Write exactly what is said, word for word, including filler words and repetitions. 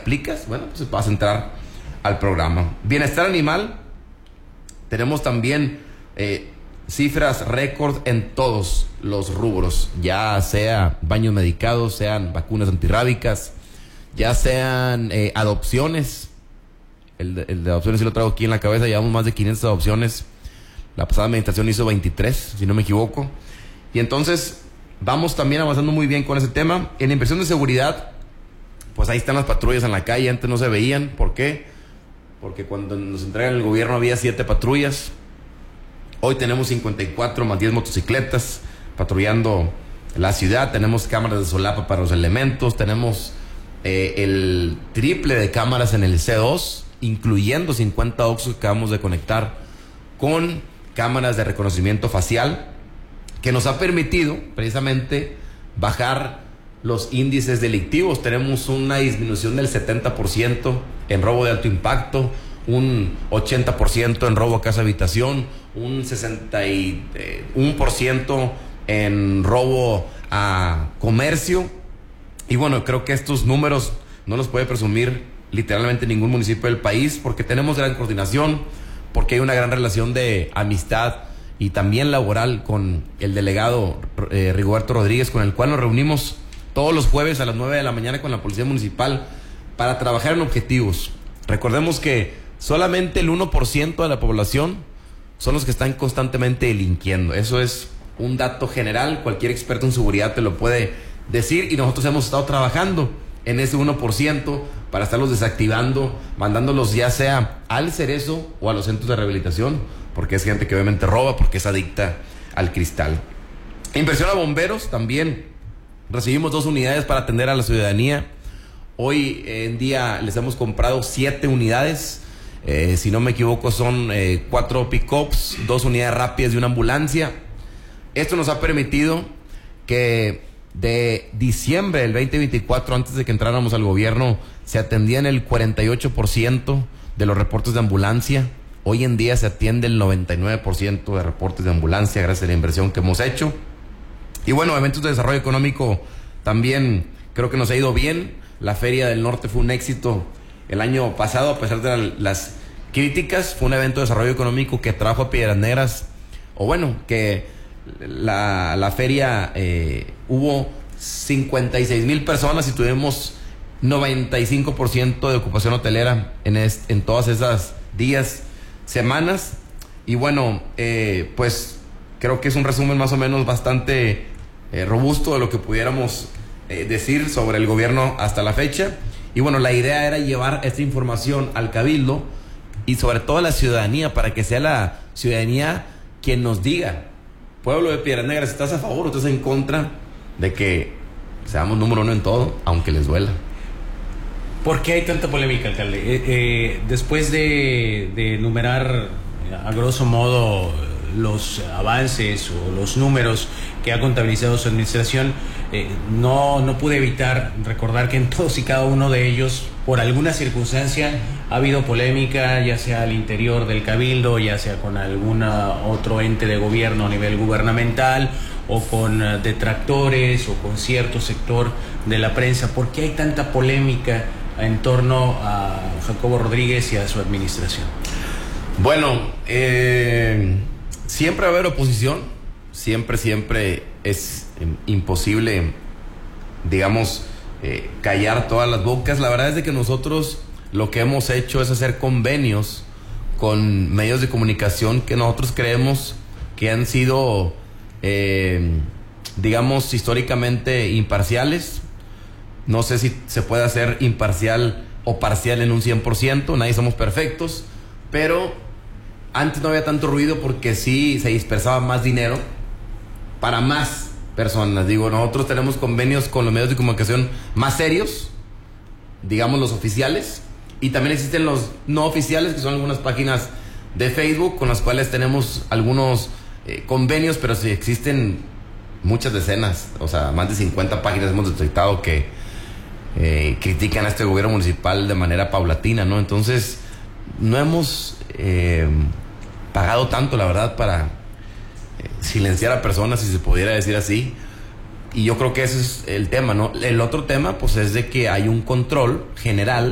aplicas, bueno, pues vas a entrar al programa. Bienestar animal, tenemos también eh, cifras récord en todos los rubros, ya sea baños medicados, sean vacunas antirrábicas, ya sean eh, adopciones. El de, el de adopciones sí lo traigo aquí en la cabeza, llevamos más de quinientas adopciones. La pasada administración hizo veintitrés, si no me equivoco. Y entonces vamos también avanzando muy bien con ese tema. En inversión de seguridad, pues ahí están las patrullas en la calle. Antes no se veían. ¿Por qué? Porque cuando nos entregan el gobierno había siete patrullas. Hoy tenemos cincuenta y cuatro más diez motocicletas patrullando la ciudad. Tenemos cámaras de solapa para los elementos. Tenemos eh, el triple de cámaras en el C dos, incluyendo cincuenta Oxxos que acabamos de conectar con cámaras de reconocimiento facial, que nos ha permitido precisamente bajar los índices delictivos. Tenemos una disminución del setenta por ciento en robo de alto impacto, un ochenta por ciento en robo a casa habitación, un sesenta y uno por ciento en robo a comercio. Y bueno, creo que estos números no los puede presumir literalmente ningún municipio del país, porque tenemos gran coordinación, porque hay una gran relación de amistad y también laboral con el delegado eh, Rigoberto Rodríguez, con el cual nos reunimos todos los jueves a las nueve de la mañana con la Policía Municipal para trabajar en objetivos. Recordemos que solamente el uno por ciento de la población son los que están constantemente delinquiendo. Eso es un dato general, cualquier experto en seguridad te lo puede decir, y nosotros hemos estado trabajando en ese uno por ciento para estarlos desactivando, mandándolos ya sea al Cerezo o a los centros de rehabilitación, porque es gente que obviamente roba, porque es adicta al cristal. Inversión a bomberos también. Recibimos dos unidades para atender a la ciudadanía. Hoy en día les hemos comprado siete unidades. Eh, si no me equivoco son eh, cuatro pick-ups, dos unidades rápidas y una ambulancia. Esto nos ha permitido que de diciembre del veinte veinticuatro, antes de que entráramos al gobierno, se atendían el cuarenta y ocho por ciento de los reportes de ambulancia. Hoy en día se atiende el noventa y nueve por ciento de reportes de ambulancia gracias a la inversión que hemos hecho. Y bueno, eventos de desarrollo económico también creo que nos ha ido bien. La Feria del Norte fue un éxito el año pasado, a pesar de las críticas. Fue un evento de desarrollo económico que trajo a Piedras Negras, o bueno, que la, la feria eh, hubo cincuenta y seis mil personas y tuvimos noventa y cinco por ciento de ocupación hotelera en, es, en todas esas días, semanas. Y bueno, eh, pues creo que es un resumen más o menos bastante eh, robusto de lo que pudiéramos eh, decir sobre el gobierno hasta la fecha. Y bueno, la idea era llevar esta información al Cabildo y sobre todo a la ciudadanía, para que sea la ciudadanía quien nos diga: pueblo de Piedras Negras, ¿estás a favor o estás en contra de que seamos número uno en todo, aunque les duela? ¿Por qué hay tanta polémica, alcalde? Eh, eh, después de, de enumerar a grosso modo los avances o los números que ha contabilizado su administración, eh, no, no pude evitar recordar que en todos y cada uno de ellos, por alguna circunstancia, ha habido polémica, ya sea al interior del Cabildo, ya sea con algún otro ente de gobierno a nivel gubernamental, o con uh, detractores, o con cierto sector de la prensa. ¿Por qué hay tanta polémica en torno a Jacobo Rodríguez y a su administración? Bueno, eh, siempre va a haber oposición, siempre, siempre es eh, imposible, digamos, eh, callar todas las bocas. La verdad es de que nosotros lo que hemos hecho es hacer convenios con medios de comunicación que nosotros creemos que han sido, eh, digamos, históricamente imparciales. No sé si se puede hacer imparcial o parcial en un cien por ciento, nadie somos perfectos, pero antes no había tanto ruido porque sí se dispersaba más dinero para más personas. Digo, nosotros tenemos convenios con los medios de comunicación más serios, digamos los oficiales, y también existen los no oficiales, que son algunas páginas de Facebook con las cuales tenemos algunos eh, convenios, pero sí existen muchas decenas, o sea, más de cincuenta páginas hemos detectado que Eh, critican a este gobierno municipal de manera paulatina, ¿no? Entonces, no hemos eh, pagado tanto, la verdad, para eh, silenciar a personas, si se pudiera decir así. Y yo creo que ese es el tema, ¿no? El otro tema, pues, es de que hay un control general